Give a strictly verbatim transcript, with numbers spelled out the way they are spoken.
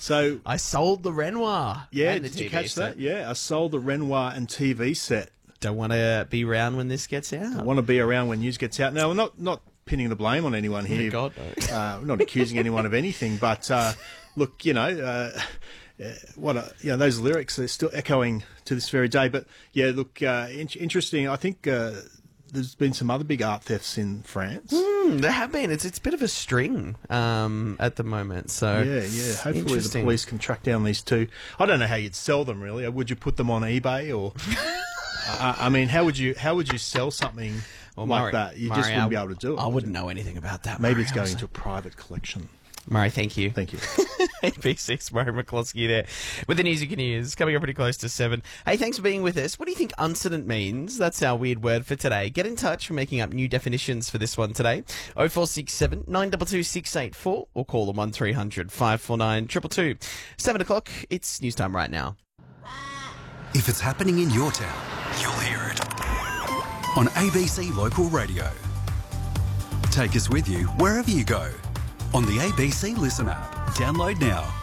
So I sold the Renoir. yeah, and the did you T V catch set. that? Yeah, I sold the Renoir and T V set. Don't want to be around when this gets I out. want to be around when news gets out. Now, we're not not pinning the blame on anyone here. Oh, God, no. Uh, we're not accusing anyone of anything, but uh, look, you know, uh, uh, what a, you know, those lyrics are still echoing to this very day. But yeah, look, uh, in- interesting. I think uh, there's been some other big art thefts in France. Mm, there have been. It's it's a bit of a string um, at the moment. So Yeah, yeah. Hopefully the Interesting. police can track down these two. I don't know how you'd sell them really. Would you put them on eBay or? uh, I mean, how would you how would you sell something Well, like Murray- that? You Murray, just wouldn't I- be able to do it. I would wouldn't you? know anything about that. Maybe Murray. it's going I'm into a private collection. Murray, thank you. Thank you. A B C's Murray McCloskey there with the news you can use. Coming up pretty close to seven. Hey, thanks for being with us. What do you think uncident means? That's our weird word for today. Get in touch. We're making up new definitions for this one today. oh four six seven, nine two two, six eight four or call them one three hundred, five four nine, two two two. seven o'clock. It's news time right now. If it's happening in your town, you'll hear it on A B C Local Radio. Take us with you wherever you go on the A B C Listen app. Download now.